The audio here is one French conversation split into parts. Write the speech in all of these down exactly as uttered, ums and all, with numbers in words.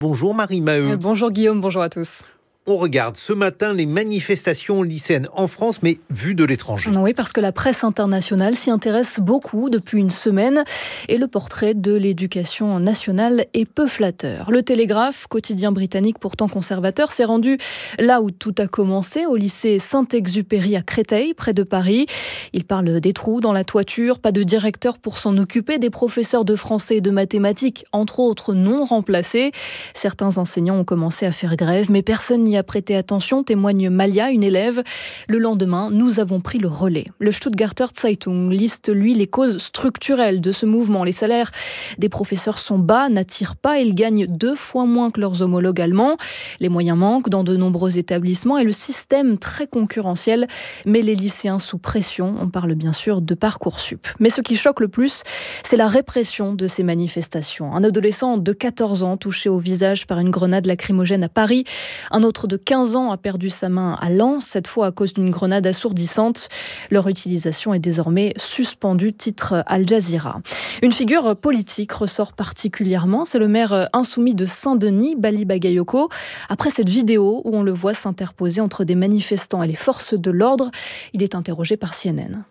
Bonjour Marie Maheu. Euh, bonjour Guillaume, bonjour à tous. On regarde ce matin les manifestations lycéennes en France, mais vues de l'étranger. Oui, parce que la presse internationale s'y intéresse beaucoup depuis une semaine et le portrait de l'éducation nationale est peu flatteur. Le Télégraphe, quotidien britannique pourtant conservateur, s'est rendu là où tout a commencé, au lycée Saint-Exupéry à Créteil, près de Paris. Il parle des trous dans la toiture, pas de directeur pour s'en occuper, des professeurs de français et de mathématiques, entre autres, non remplacés. Certains enseignants ont commencé à faire grève, mais personne n'y a prêté attention, témoigne Malia, une élève. Le lendemain, nous avons pris le relais. Le Stuttgarter Zeitung liste, lui, les causes structurelles de ce mouvement. Les salaires des professeurs sont bas, n'attirent pas, ils gagnent deux fois moins que leurs homologues allemands. Les moyens manquent dans de nombreux établissements et le système très concurrentiel met les lycéens sous pression. On parle bien sûr de Parcoursup. Mais ce qui choque le plus, c'est la répression de ces manifestations. Un adolescent de quatorze ans touché au visage par une grenade lacrymogène à Paris. Un autre de quinze ans a perdu sa main à Lens, cette fois à cause d'une grenade assourdissante. Leur utilisation est désormais suspendue, titre Al Jazeera. Une figure politique ressort particulièrement, c'est le maire insoumis de Saint-Denis, Bali Bagayoko. Après cette vidéo où on le voit s'interposer entre des manifestants et les forces de l'ordre, il est interrogé par C N N.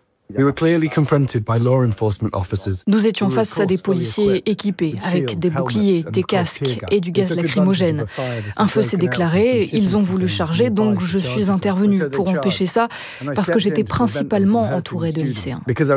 Nous étions face à des policiers équipés, avec des boucliers, des casques et du gaz lacrymogène. Un feu s'est déclaré, ils ont voulu charger, donc je suis intervenu pour empêcher ça, parce que j'étais principalement entouré de lycéens.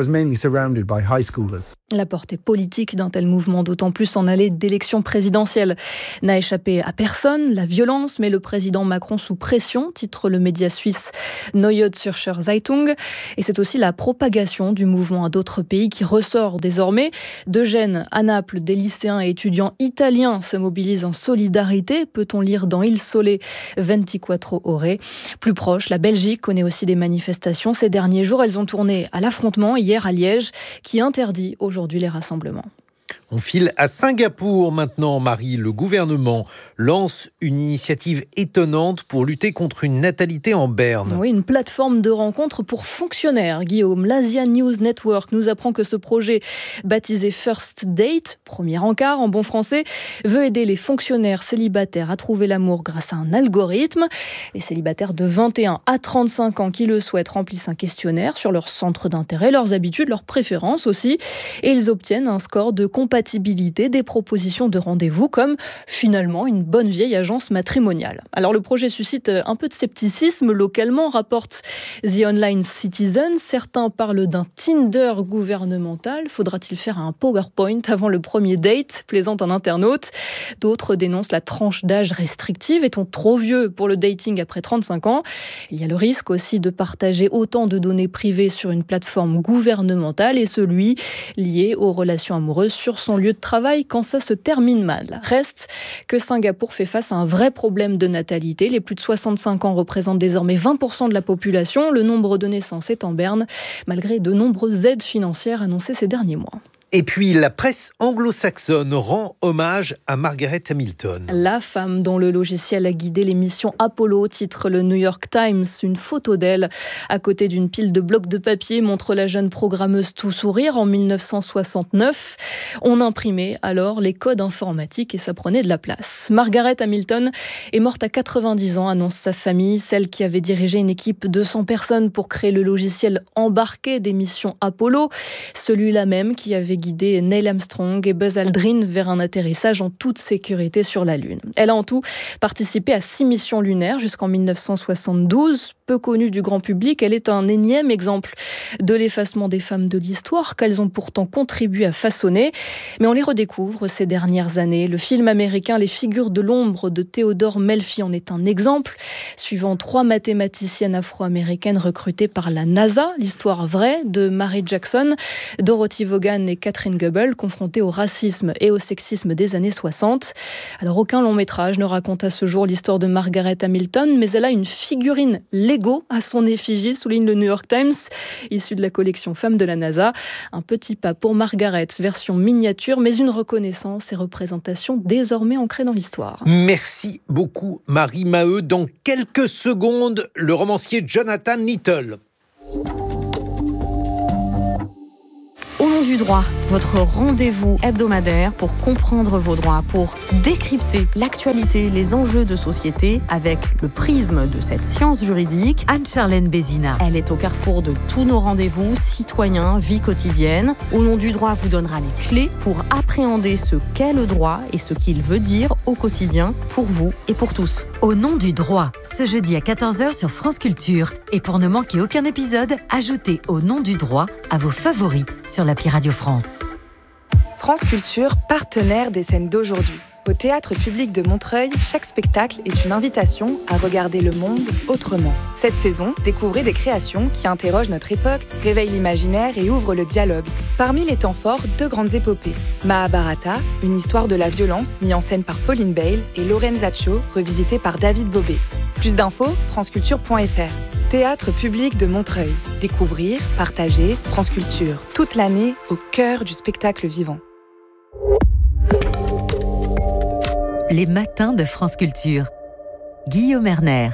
La portée politique d'un tel mouvement, d'autant plus en allée d'élections présidentielles, n'a échappé à personne. La violence met le président Macron sous pression, titre le média suisse Neue Zürcher Zeitung. Et c'est aussi la propagation du mouvement à d'autres pays qui ressort désormais. De Gênes à Naples, des lycéens et étudiants italiens se mobilisent en solidarité, peut-on lire dans Il Sole vingt-quatre Ore. Plus proche, la Belgique connaît aussi des manifestations. Ces derniers jours, elles ont tourné à l'affrontement, hier à Liège, qui interdit aujourd'hui les rassemblements. On file à Singapour maintenant, Marie. Le gouvernement lance une initiative étonnante pour lutter contre une natalité en berne. Oui, une plateforme de rencontres pour fonctionnaires. Guillaume, l'Asia News Network nous apprend que ce projet, baptisé First Date, premier encart en bon français, veut aider les fonctionnaires célibataires à trouver l'amour grâce à un algorithme. Les célibataires de vingt et un à trente-cinq ans qui le souhaitent remplissent un questionnaire sur leur centre d'intérêt, leurs habitudes, leurs préférences aussi. Et ils obtiennent un score de compatibilité, des propositions de rendez-vous comme finalement une bonne vieille agence matrimoniale. Alors le projet suscite un peu de scepticisme localement, rapporte The Online Citizen. Certains parlent d'un Tinder gouvernemental. Faudra-t-il faire un PowerPoint avant le premier date, plaisante un internaute. D'autres dénoncent la tranche d'âge restrictive. Est-on trop vieux pour le dating après trente-cinq ans? Il y a le risque aussi de partager autant de données privées sur une plateforme gouvernementale et celui lié aux relations amoureuses sur son lieu de travail quand ça se termine mal. Reste que Singapour fait face à un vrai problème de natalité. Les plus de soixante-cinq ans représentent désormais vingt pour cent de la population. Le nombre de naissances est en berne, malgré de nombreuses aides financières annoncées ces derniers mois. Et puis, la presse anglo-saxonne rend hommage à Margaret Hamilton. La femme dont le logiciel a guidé les missions Apollo, titre le New York Times. Une photo d'elle à côté d'une pile de blocs de papier montre la jeune programmeuse tout sourire en mille neuf cent soixante-neuf. On imprimait alors les codes informatiques et ça prenait de la place. Margaret Hamilton est morte à quatre-vingt-dix ans, annonce sa famille, celle qui avait dirigé une équipe de cent personnes pour créer le logiciel embarqué des missions Apollo. Celui-là même qui avait guidé Neil Armstrong et Buzz Aldrin vers un atterrissage en toute sécurité sur la Lune. Elle a en tout participé à six missions lunaires jusqu'en mille neuf cent soixante-douze. Peu connue du grand public, elle est un énième exemple de l'effacement des femmes de l'histoire qu'elles ont pourtant contribué à façonner. Mais on les redécouvre ces dernières années. Le film américain Les figures de l'ombre de Theodore Melfi en est un exemple. Suivant trois mathématiciennes afro-américaines recrutées par la NASA, l'histoire vraie de Mary Jackson, Dorothy Vaughan et Catherine Goebel, confrontées au racisme et au sexisme des années soixante. Alors aucun long métrage ne raconte à ce jour l'histoire de Margaret Hamilton, mais elle a une figurine Lego à son effigie, souligne le New York Times, issue de la collection Femmes de la NASA. Un petit pas pour Margaret, version miniature, mais une reconnaissance et représentation désormais ancrée dans l'histoire. Merci beaucoup Marie Maheu. Dans quelques secondes, le romancier Jonathan Little. Au nom du droit, votre rendez-vous hebdomadaire pour comprendre vos droits, pour décrypter l'actualité, les enjeux de société avec le prisme de cette science juridique. Anne-Charlène Bézina. Elle est au carrefour de tous nos rendez-vous, citoyens, vie quotidienne. Au nom du droit vous donnera les clés pour appréhender ce qu'est le droit et ce qu'il veut dire au quotidien pour vous et pour tous. Au nom du droit, ce jeudi à quatorze heures sur France Culture. Et pour ne manquer aucun épisode, ajoutez Au nom du droit à vos favoris sur l'appli Radio France. France Culture, partenaire des scènes d'aujourd'hui. Au Théâtre Public de Montreuil, chaque spectacle est une invitation à regarder le monde autrement. Cette saison, découvrez des créations qui interrogent notre époque, réveillent l'imaginaire et ouvrent le dialogue. Parmi les temps forts, deux grandes épopées. Mahabharata, une histoire de la violence mise en scène par Pauline Bale, et Lorenzaccio, revisité par David Bobet. Plus d'infos, franceculture point f r. Théâtre Public de Montreuil. Découvrir, partager, France Culture. Toute l'année, au cœur du spectacle vivant. Les matins de France Culture. Guillaume Erner.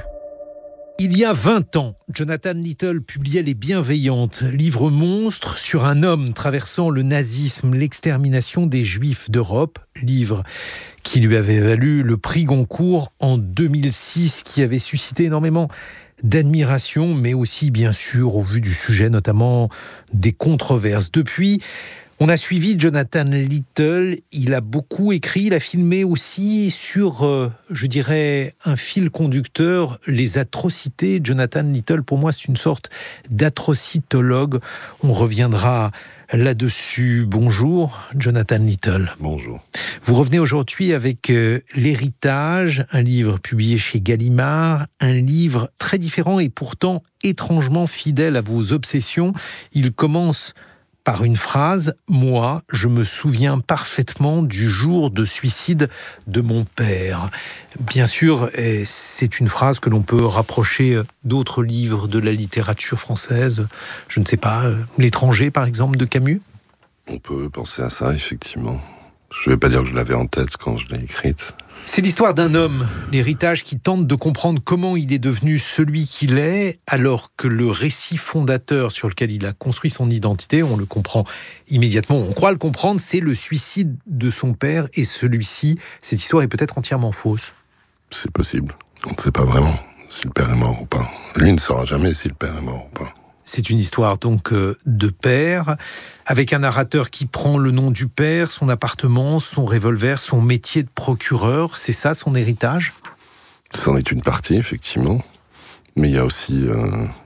Il y a vingt ans, Jonathan Little publiait Les Bienveillantes, livre monstre sur un homme traversant le nazisme, l'extermination des Juifs d'Europe, livre qui lui avait valu le prix Goncourt en deux mille six, qui avait suscité énormément d'admiration, mais aussi, bien sûr, au vu du sujet, notamment des controverses. Depuis, on a suivi Jonathan Little, il a beaucoup écrit, il a filmé aussi sur, euh, je dirais, un fil conducteur, les atrocités. Jonathan Little, pour moi, c'est une sorte d'atrocitologue. On reviendra là-dessus. Bonjour, Jonathan Little. Bonjour. Vous revenez aujourd'hui avec euh, L'Héritage, un livre publié chez Gallimard, un livre très différent et pourtant étrangement fidèle à vos obsessions. Il commence par une phrase, « Moi, je me souviens parfaitement du jour de suicide de mon père ». Bien sûr, c'est une phrase que l'on peut rapprocher d'autres livres de la littérature française. Je ne sais pas, L'Étranger, par exemple, de Camus. On peut penser à ça, effectivement. Je ne vais pas dire que je l'avais en tête quand je l'ai écrite. C'est l'histoire d'un homme, L'Héritage, qui tente de comprendre comment il est devenu celui qu'il est, alors que le récit fondateur sur lequel il a construit son identité, on le comprend immédiatement, on croit le comprendre, c'est le suicide de son père, et celui-ci, cette histoire est peut-être entièrement fausse. C'est possible. On ne sait pas vraiment si le père est mort ou pas. Lui ne saura jamais si le père est mort ou pas. C'est une histoire donc de père, avec un narrateur qui prend le nom du père, son appartement, son revolver, son métier de procureur. C'est ça son héritage ? C'en est une partie, effectivement. Mais il y a aussi euh,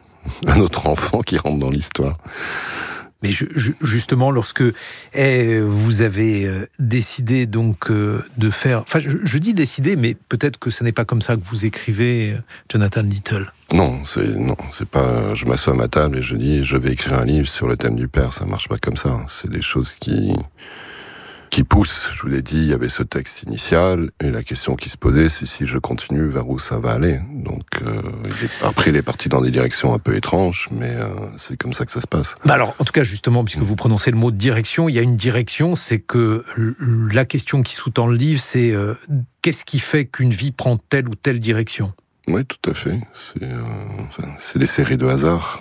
un autre enfant qui rentre dans l'histoire. Mais je, je, justement, lorsque eh, vous avez euh, décidé donc euh, de faire... Enfin, je, je dis décider, mais peut-être que ce n'est pas comme ça que vous écrivez, euh, Jonathan Little. Non, c'est non, c'est pas. Je m'assois à ma table et je dis, je vais écrire un livre sur le thème du père. Ça marche pas comme ça. C'est des choses qui qui poussent. Je vous l'ai dit, il y avait ce texte initial et la question qui se posait, c'est si je continue, vers où ça va aller. Donc euh, il est, après, il est parti dans des directions un peu étranges, mais euh, c'est comme ça que ça se passe. Bah alors, en tout cas, justement, puisque vous prononcez le mot de direction, il y a une direction, c'est que la question qui sous-tend le livre, c'est euh, qu'est-ce qui fait qu'une vie prend telle ou telle direction ? Oui, tout à fait. C'est, euh, enfin, c'est des séries de hasards.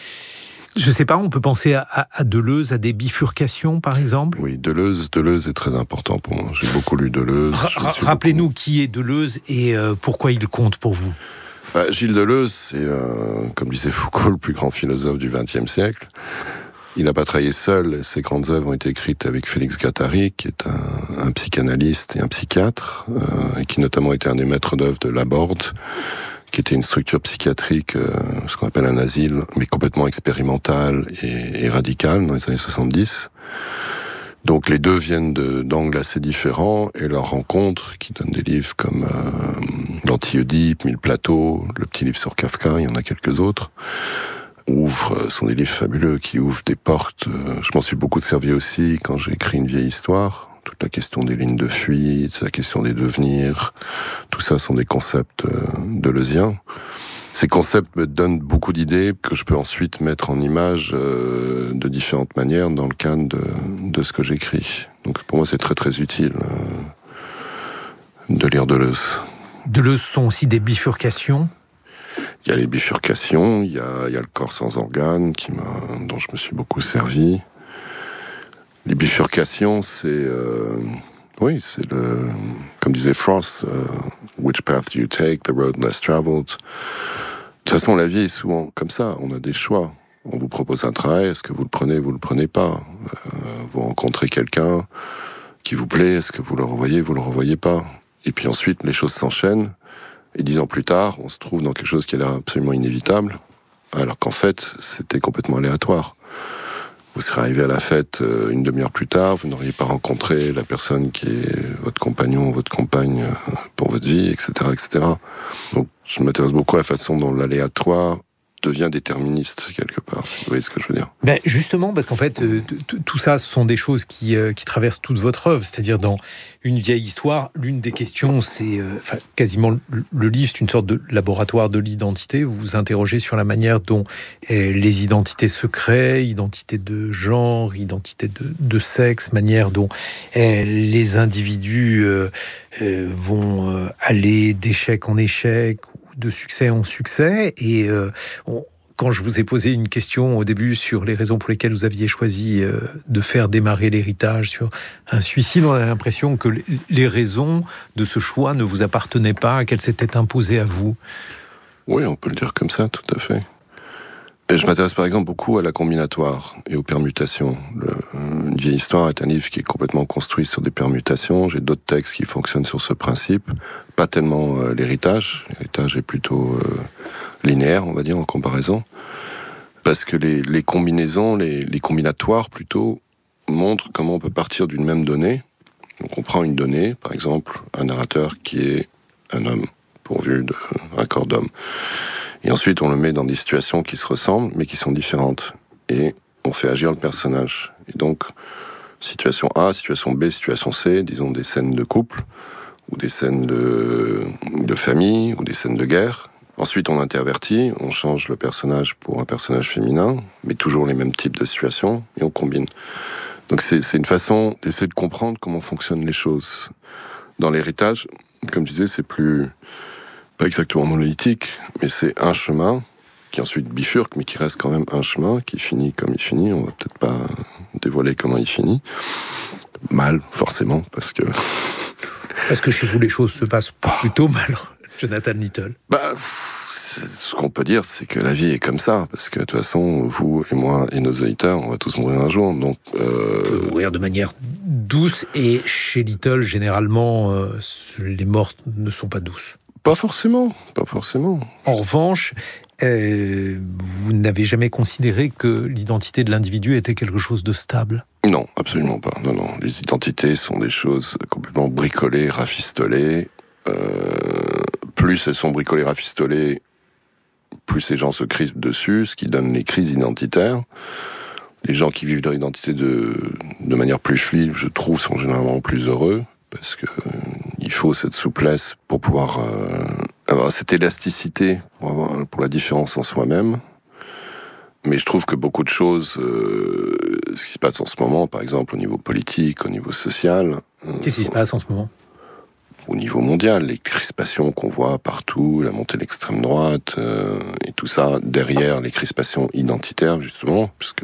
Je ne sais pas, on peut penser à, à, à Deleuze, à des bifurcations, par exemple ? Oui, Deleuze, Deleuze est très important pour moi. J'ai beaucoup lu Deleuze. Ra- rappelez-nous beaucoup... qui est Deleuze et euh, pourquoi il compte pour vous. Bah, Gilles Deleuze, c'est, euh, comme disait Foucault, le plus grand philosophe du vingtième siècle. Il n'a pas travaillé seul. Ses grandes œuvres ont été écrites avec Félix Guattari, qui est un, un psychanalyste et un psychiatre, euh, et qui notamment était un des maîtres d'œuvre de Laborde, qui était une structure psychiatrique, euh, ce qu'on appelle un asile, mais complètement expérimentale et, et radicale dans les années soixante-dix. Donc les deux viennent de, d'angles assez différents, et leur rencontre, qui donne des livres comme euh, L'Anti-Oedipe, Mille plateaux, le petit livre sur Kafka, il y en a quelques autres, ouvre, sont des livres fabuleux qui ouvrent des portes. Je m'en suis beaucoup servi aussi quand j'ai écrit Une vieille histoire. Toute la question des lignes de fuite, la question des devenirs, tout ça sont des concepts deleuziens. Ces concepts me donnent beaucoup d'idées que je peux ensuite mettre en images euh, de différentes manières dans le cadre de, de ce que j'écris. Donc pour moi, c'est très très utile euh, de lire Deleuze. Deleuze sont aussi des bifurcations ? Il y a les bifurcations, il y a, il y a le corps sans organes qui m'a, dont je me suis beaucoup servi. Les bifurcations, c'est... Euh, oui, c'est le... Comme disait Frost, uh, which path do you take, the road less traveled. De toute façon, la vie est souvent comme ça, on a des choix. On vous propose un travail, est-ce que vous le prenez, vous le prenez pas. Euh, vous rencontrez quelqu'un qui vous plaît, est-ce que vous le revoyez, vous le revoyez pas. Et puis ensuite, les choses s'enchaînent, et dix ans plus tard, on se trouve dans quelque chose qui est là absolument inévitable, alors qu'en fait, c'était complètement aléatoire. Vous serez arrivé à la fête euh, une demi-heure plus tard, vous n'auriez pas rencontré la personne qui est votre compagnon, votre compagne euh, pour votre vie, et cetera, et cetera. Donc, je m'intéresse beaucoup à la façon dont l'aléatoire devient déterministe, quelque part. Vous voyez ce que je veux dire ? Ben justement, parce qu'en fait, euh, tout ça, ce sont des choses qui, euh, qui traversent toute votre œuvre. C'est-à-dire, dans Une vieille histoire, l'une des questions, c'est... Euh, enfin, quasiment, le, le livre, c'est une sorte de laboratoire de l'identité. Vous vous interrogez sur la manière dont euh, les identités se créent, identité de genre, identité de, de sexe, manière dont euh, les individus euh, euh, vont euh, aller d'échec en échec, de succès en succès. Et euh, on, quand je vous ai posé une question au début sur les raisons pour lesquelles vous aviez choisi euh, de faire démarrer l'héritage sur un suicide, on a l'impression que les raisons de ce choix ne vous appartenaient pas, qu'elles s'étaient imposées à vous. Oui, on peut le dire comme ça, tout à fait. Et je m'intéresse par exemple beaucoup à la combinatoire et aux permutations. Le, Une vieille histoire est un livre qui est complètement construit sur des permutations. J'ai d'autres textes qui fonctionnent sur ce principe. Pas tellement euh, l'héritage. L'héritage est plutôt euh, linéaire, on va dire, en comparaison. Parce que les, les combinaisons, les, les combinatoires plutôt, montrent comment on peut partir d'une même donnée. Donc on prend une donnée, par exemple, un narrateur qui est un homme, pourvu d'un corps d'homme. Et ensuite, on le met dans des situations qui se ressemblent, mais qui sont différentes. Et on fait agir le personnage. Et donc, situation A, situation B, situation C, disons des scènes de couple, ou des scènes de, de famille, ou des scènes de guerre. Ensuite, on intervertit, on change le personnage pour un personnage féminin, mais toujours les mêmes types de situations, et on combine. Donc c'est, c'est une façon d'essayer de comprendre comment fonctionnent les choses. Dans l'héritage, comme je disais, c'est plus... pas exactement monolithique, mais c'est un chemin qui ensuite bifurque, mais qui reste quand même un chemin qui finit comme il finit. On va peut-être pas dévoiler comment il finit. Mal, forcément, parce que... Parce que chez vous, les choses se passent plutôt mal, Jonathan Little. Bah, ce qu'on peut dire, c'est que la vie est comme ça, parce que de toute façon, vous et moi et nos auditeurs, on va tous mourir un jour, donc... Euh... On peut mourir de manière douce, et chez Little, généralement, euh, les morts ne sont pas douces. Pas forcément, pas forcément. En revanche, euh, vous n'avez jamais considéré que l'identité de l'individu était quelque chose de stable ? Non, absolument pas. Non, non. Les identités sont des choses complètement bricolées, rafistolées. Euh, plus elles sont bricolées, rafistolées, plus ces gens se crispent dessus, ce qui donne les crises identitaires. Les gens qui vivent leur identité de, de manière plus fluide, je trouve, sont généralement plus heureux. Parce que euh, il faut cette souplesse pour pouvoir euh, avoir cette élasticité pour, avoir, pour la différence en soi-même. Mais je trouve que beaucoup de choses, euh, ce qui se passe en ce moment, par exemple au niveau politique, au niveau social... Euh, Qu'est-ce qui se passe en ce moment ? Au niveau mondial, les crispations qu'on voit partout, la montée de l'extrême droite, euh, et tout ça, derrière les crispations identitaires, justement, puisque...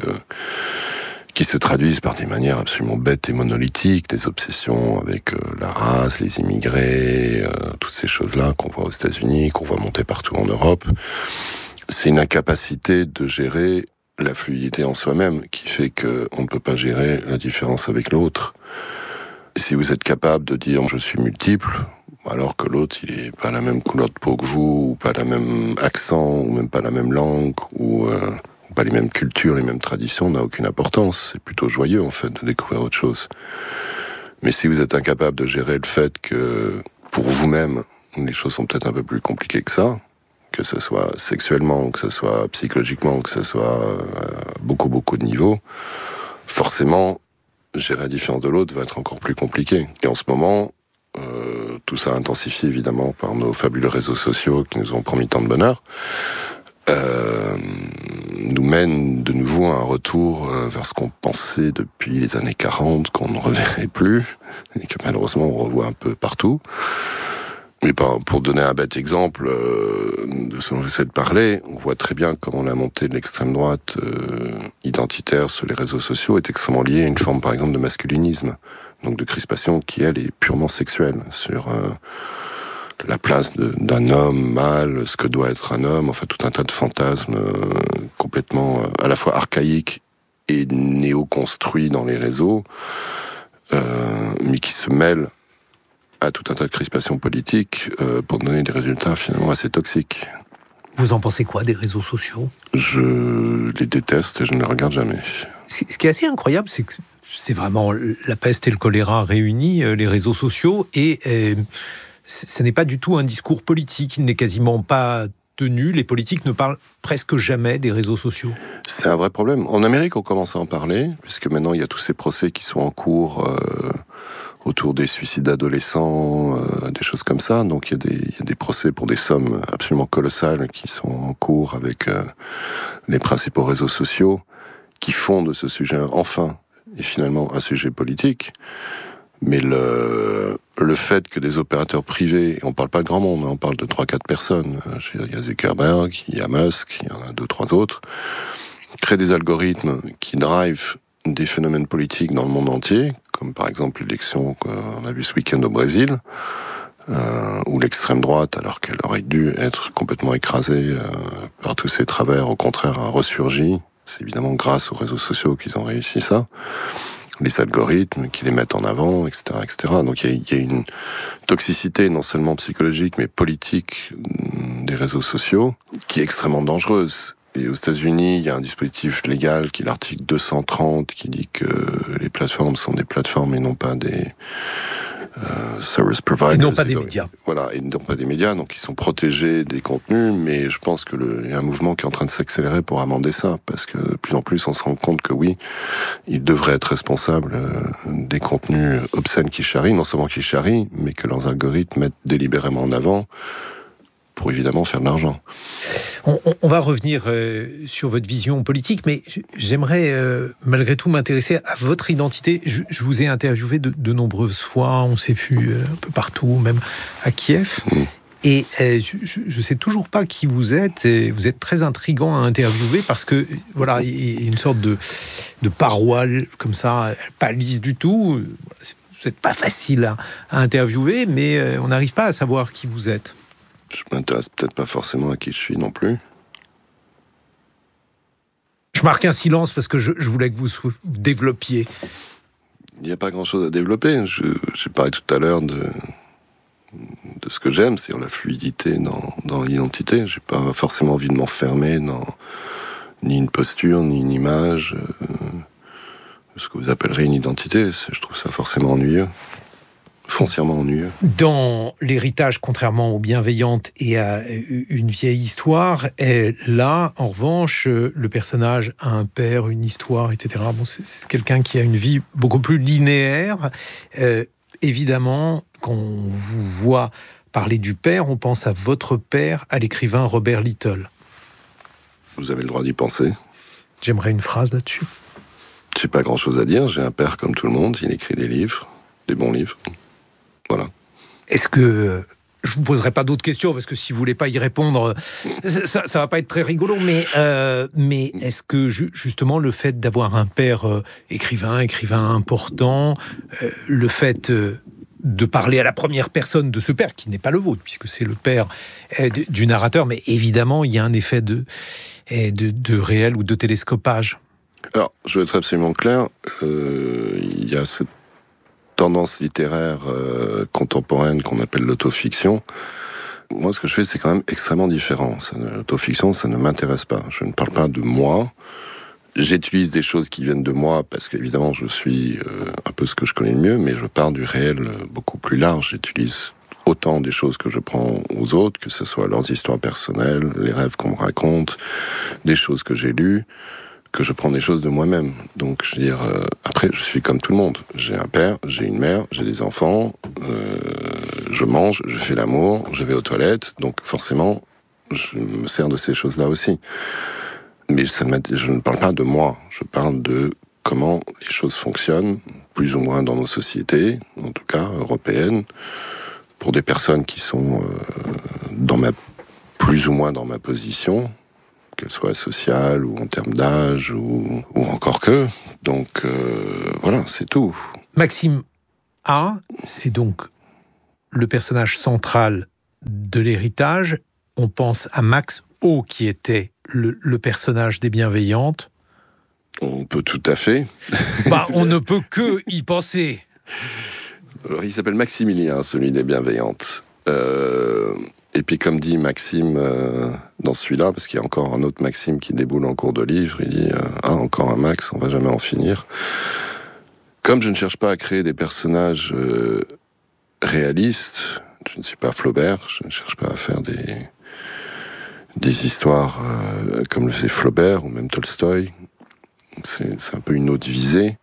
qui se traduisent par des manières absolument bêtes et monolithiques, des obsessions avec euh, la race, les immigrés, euh, toutes ces choses-là qu'on voit aux États-Unis, qu'on voit monter partout en Europe. C'est une incapacité de gérer la fluidité en soi-même qui fait qu'on ne peut pas gérer la différence avec l'autre. Et si vous êtes capable de dire « je suis multiple », alors que l'autre, il n'est pas la même couleur de peau que vous, ou pas le même accent, ou même pas la même langue, ou... Euh, pas les mêmes cultures, les mêmes traditions, n'a aucune importance. C'est plutôt joyeux, en fait, de découvrir autre chose. Mais si vous êtes incapable de gérer le fait que, pour vous-même, les choses sont peut-être un peu plus compliquées que ça, que ce soit sexuellement, que ce soit psychologiquement, que ce soit à beaucoup, beaucoup de niveaux, forcément, gérer la différence de l'autre va être encore plus compliqué. Et en ce moment, euh, tout ça intensifié, évidemment, par nos fabuleux réseaux sociaux qui nous ont promis tant de bonheur, Euh, nous mène de nouveau à un retour vers ce qu'on pensait depuis les années quarante, qu'on ne reverrait plus, et que malheureusement on revoit un peu partout. Mais pour donner un bête exemple euh, de ce dont j'essaie de parler, on voit très bien comment la montée de l'extrême droite euh, identitaire sur les réseaux sociaux est extrêmement liée à une forme, par exemple, de masculinisme, donc de crispation qui, elle, est purement sexuelle, sur euh, la place de, d'un homme mâle, ce que doit être un homme, enfin tout un tas de fantasmes euh, complètement euh, à la fois archaïques et néo-construits dans les réseaux, euh, mais qui se mêlent à tout un tas de crispations politiques euh, pour donner des résultats finalement assez toxiques. Vous en pensez quoi des réseaux sociaux ? Je les déteste et je ne les regarde jamais. Ce qui est assez incroyable, c'est que c'est vraiment la peste et le choléra réunis, les réseaux sociaux, et euh, ce n'est pas du tout un discours politique, il n'est quasiment pas tenu, les politiques ne parlent presque jamais des réseaux sociaux. C'est un vrai problème. En Amérique, on commence à en parler, puisque maintenant il y a tous ces procès qui sont en cours euh, autour des suicides d'adolescents, euh, des choses comme ça. Donc il y, a des, il y a des procès pour des sommes absolument colossales qui sont en cours avec euh, les principaux réseaux sociaux, qui font de ce sujet, enfin, et finalement un sujet politique. Mais le, le fait que des opérateurs privés, on ne parle pas de grand monde, on parle de trois quatre personnes, il y a Zuckerberg, il y a Musk, il y en a deux trois autres, créent des algorithmes qui drivent des phénomènes politiques dans le monde entier, comme par exemple l'élection qu'on a vue ce week-end au Brésil, euh, où l'extrême droite, alors qu'elle aurait dû être complètement écrasée euh, par tous ses travers, au contraire a ressurgi. C'est évidemment grâce aux réseaux sociaux qu'ils ont réussi ça. Les algorithmes qui les mettent en avant, et cetera, et cetera. Donc il y, y a une toxicité non seulement psychologique, mais politique des réseaux sociaux qui est extrêmement dangereuse. Et aux États-Unis, il y a un dispositif légal qui est l'article deux cent trente qui dit que les plateformes sont des plateformes et non pas des euh, service providers. Et non pas des médias. Voilà, et non pas des médias, donc ils sont protégés des contenus, mais je pense qu'il y a un mouvement qui est en train de s'accélérer pour amender ça, parce que de plus en plus on se rend compte que oui, ils devraient être responsables euh, des contenus obscènes qui charrient, non seulement qui charrient, mais que leurs algorithmes mettent délibérément en avant pour évidemment faire de l'argent. On, on va revenir euh, sur votre vision politique, mais j'aimerais euh, malgré tout m'intéresser à votre identité. Je, je vous ai interviewé de, de nombreuses fois, on s'est vu euh, un peu partout, même à Kiev. Mmh. Et euh, je ne sais toujours pas qui vous êtes. Et vous êtes très intriguant à interviewer parce que voilà, il y a une sorte de, de paroi comme ça, pas lisse du tout. Vous n'êtes pas facile à, à interviewer, mais euh, on n'arrive pas à savoir qui vous êtes. Je m'intéresse peut-être pas forcément à qui je suis non plus. Je marque un silence parce que je, je voulais que vous, vous développiez. Il n'y a pas grand-chose à développer. Je, j'ai parlé tout à l'heure de, de ce que j'aime, c'est-à-dire la fluidité dans, dans l'identité. J'ai pas forcément envie de m'enfermer dans ni une posture, ni une image, euh, ce que vous appellerez une identité. C'est, je trouve ça forcément ennuyeux. Foncièrement ennuyeux. Dans l'héritage, contrairement aux bienveillantes et à une vieille histoire, et là, en revanche, le personnage a un père, une histoire, et cetera. Bon, c'est, c'est quelqu'un qui a une vie beaucoup plus linéaire. Euh, évidemment, quand on vous voit parler du père, on pense à votre père, à l'écrivain Robert Little. Vous avez le droit d'y penser. J'aimerais une phrase là-dessus. J'ai pas grand-chose à dire. J'ai un père comme tout le monde. Il écrit des livres, des bons livres. Voilà. Est-ce que... Je ne vous poserai pas d'autres questions, parce que si vous ne voulez pas y répondre, ça ne va pas être très rigolo, mais, euh, mais est-ce que ju- justement le fait d'avoir un père euh, écrivain, écrivain important, euh, le fait euh, de parler à la première personne de ce père, qui n'est pas le vôtre, puisque c'est le père euh, du narrateur, mais évidemment, il y a un effet de, de, de réel ou de télescopage. Alors, je vais être absolument clair, euh, il y a cette tendance littéraire euh, contemporaine qu'on appelle l'autofiction. Moi, ce que je fais, c'est quand même extrêmement différent. Ça, l'autofiction, ça ne m'intéresse pas. Je ne parle pas de moi. J'utilise des choses qui viennent de moi parce qu'évidemment, je suis euh, un peu ce que je connais le mieux, mais je parle du réel beaucoup plus large. J'utilise autant des choses que je prends aux autres, que ce soit leurs histoires personnelles, les rêves qu'on me raconte, des choses que j'ai lues, que je prends des choses de moi-même. Donc, je veux dire, euh, après, je suis comme tout le monde. J'ai un père, j'ai une mère, j'ai des enfants, euh, je mange, je fais l'amour, je vais aux toilettes, donc forcément, je me sers de ces choses-là aussi. Mais ça ne je ne parle pas de moi, je parle de comment les choses fonctionnent, plus ou moins dans nos sociétés, en tout cas européennes, pour des personnes qui sont euh, dans ma, plus ou moins dans ma position, qu'elle soit sociale ou en termes d'âge ou, ou encore que. Donc euh, voilà, c'est tout. Maxime A, c'est donc le personnage central de l'héritage. On pense à Max O, qui était le, le personnage des Bienveillantes. On peut tout à fait. Bah, on ne peut que y penser. Alors, il s'appelle Maximilien, celui des Bienveillantes. Euh, et puis, comme dit Maxime euh, dans celui-là, parce qu'il y a encore un autre Maxime qui déboule en cours de livre, il dit euh, « Ah, encore un Max, on va jamais en finir ». Comme je ne cherche pas à créer des personnages euh, réalistes, je ne suis pas Flaubert, je ne cherche pas à faire des, des histoires euh, comme le fait Flaubert ou même Tolstoï. C'est, c'est un peu une autre visée.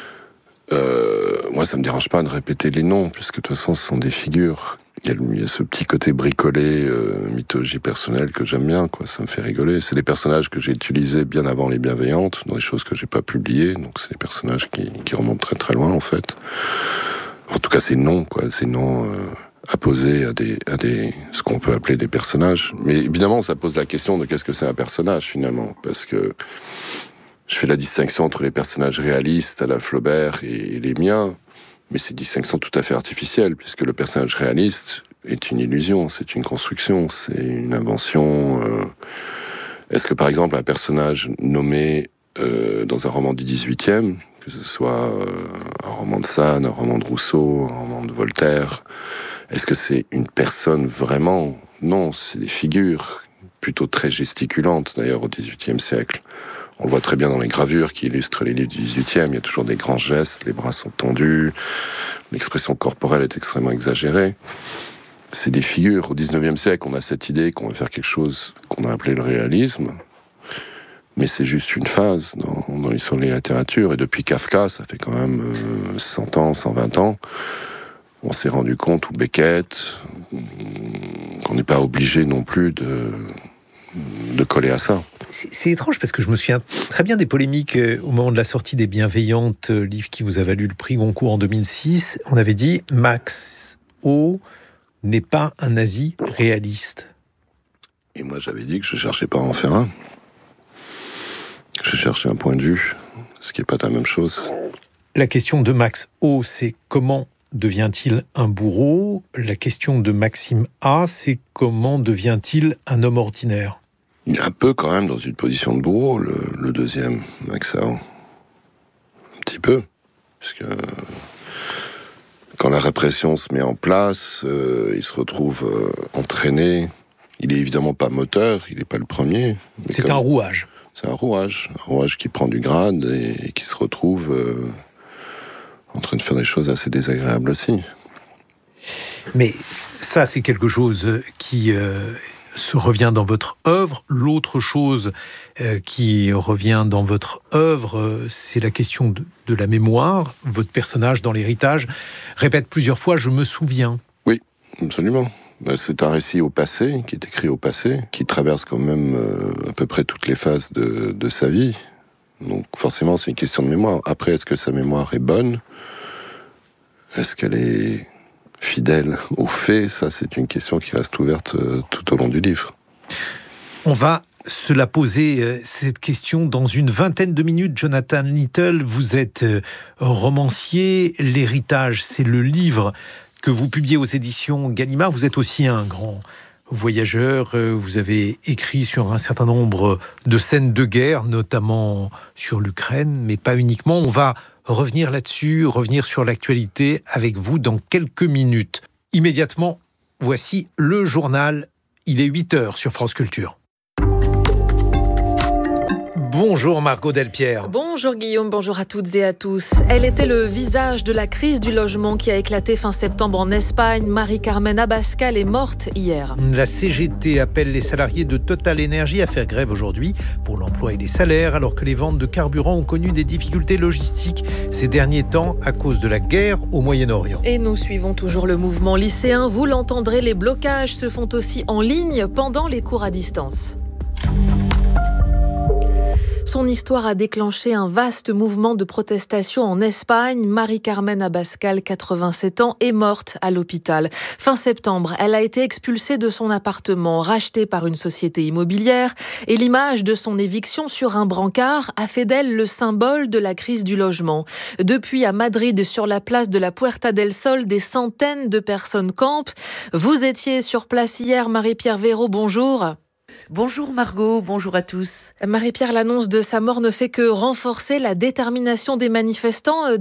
Euh, moi, ça me dérange pas de répéter les noms, puisque de toute façon, ce sont des figures. Il y a, il y a ce petit côté bricolé, euh, mythologie personnelle que j'aime bien, quoi. Ça me fait rigoler. C'est des personnages que j'ai utilisés bien avant Les Bienveillantes, dans des choses que j'ai pas publiées. Donc, c'est des personnages qui, qui remontent très très loin, en fait. En tout cas, ces noms, quoi, ces noms euh, apposés à des, à des, ce qu'on peut appeler des personnages. Mais évidemment, ça pose la question de qu'est-ce que c'est un personnage, finalement, parce que je fais la distinction entre les personnages réalistes à la Flaubert et les miens, mais c'est une distinction tout à fait artificielle, puisque le personnage réaliste est une illusion, c'est une construction, c'est une invention. Euh... Est-ce que, par exemple, un personnage nommé euh, dans un roman du dix-huitième, que ce soit euh, un roman de Sand, un roman de Rousseau, un roman de Voltaire, est-ce que c'est une personne vraiment ? Non, c'est des figures, plutôt très gesticulantes, d'ailleurs, au dix-huitième siècle. On le voit très bien dans les gravures qui illustrent les livres du dix-huitième. Il y a toujours des grands gestes, les bras sont tendus, l'expression corporelle est extrêmement exagérée. C'est des figures. Au dix-neuvième siècle, on a cette idée qu'on va faire quelque chose qu'on a appelé le réalisme, mais c'est juste une phase dans, dans l'histoire de la littérature. Et depuis Kafka, ça fait quand même euh, cent ans, cent vingt ans, on s'est rendu compte, ou Beckett, qu'on n'est pas obligé non plus de, de coller à ça. C'est, c'est étrange parce que je me souviens très bien des polémiques au moment de la sortie des Bienveillantes, livre qui vous a valu le prix Goncourt en deux mille six. On avait dit Max O n'est pas un nazi réaliste. Et moi j'avais dit que je cherchais pas à en faire un. Je cherchais un point de vue, ce qui n'est pas la même chose. La question de Max O, c'est comment devient-il un bourreau ? La question de Maxime A, c'est comment devient-il un homme ordinaire ? Il est un peu quand même dans une position de bourreau, le, le deuxième, Max A. Un petit peu. Parce que quand la répression se met en place, euh, il se retrouve euh, entraîné. Il est évidemment pas moteur, il n'est pas le premier. C'est comme... un rouage. C'est un rouage. Un rouage qui prend du grade et, et qui se retrouve euh, en train de faire des choses assez désagréables aussi. Mais ça, c'est quelque chose qui... Euh... se revient dans votre œuvre. L'autre chose euh, qui revient dans votre œuvre, euh, c'est la question de, de la mémoire. Votre personnage dans l'héritage répète plusieurs fois « je me souviens ». Oui, absolument. C'est un récit au passé, qui est écrit au passé, qui traverse quand même euh, à peu près toutes les phases de, de sa vie. Donc forcément, c'est une question de mémoire. Après, est-ce que sa mémoire est bonne ? Est-ce qu'elle est... fidèle aux faits, ça c'est une question qui reste ouverte euh, tout au long du livre. On va se la poser, euh, cette question, dans une vingtaine de minutes. Jonathan Little, vous êtes euh, romancier. L'héritage, c'est le livre que vous publiez aux éditions Gallimard. Vous êtes aussi un grand voyageur. Euh, vous avez écrit sur un certain nombre de scènes de guerre, notamment sur l'Ukraine, mais pas uniquement. On va revenir là-dessus, revenir sur l'actualité avec vous dans quelques minutes. Immédiatement, voici le journal. Il est huit heures sur France Culture. Bonjour Margot Delpierre. Bonjour Guillaume, bonjour à toutes et à tous. Elle était le visage de la crise du logement qui a éclaté fin septembre en Espagne. Marie-Carmen Abascal est morte hier. La C G T appelle les salariés de Total Energy à faire grève aujourd'hui pour l'emploi et les salaires, alors que les ventes de carburant ont connu des difficultés logistiques ces derniers temps à cause de la guerre au Moyen-Orient. Et nous suivons toujours le mouvement lycéen. Vous l'entendrez, les blocages se font aussi en ligne pendant les cours à distance. Son histoire a déclenché un vaste mouvement de protestation en Espagne. Marie-Carmen Abascal, quatre-vingt-sept ans, est morte à l'hôpital. Fin septembre, elle a été expulsée de son appartement, racheté par une société immobilière, et l'image de son éviction sur un brancard a fait d'elle le symbole de la crise du logement. Depuis, à Madrid, sur la place de la Puerta del Sol, des centaines de personnes campent. Vous étiez sur place hier, Marie-Pierre Véraud, bonjour. Bonjour Margot, bonjour à tous. Marie-Pierre, l'annonce de sa mort ne fait que renforcer la détermination des manifestants.